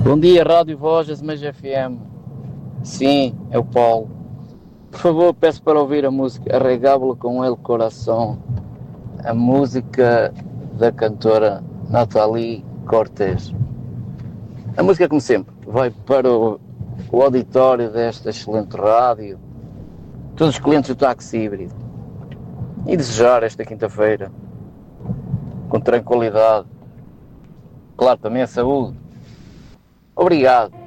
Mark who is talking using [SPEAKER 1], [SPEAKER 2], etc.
[SPEAKER 1] Bom dia, Rádio Voz, Mas FM. Sim, é o Paulo. Por favor, peço para ouvir a música Arregábulo com El Coração, a música da cantora Nathalie Cortez. A música, como sempre, vai para o auditório desta excelente rádio, todos os clientes do táxi híbrido, e desejar esta quinta-feira, com tranquilidade, claro, também a saúde. Obrigado.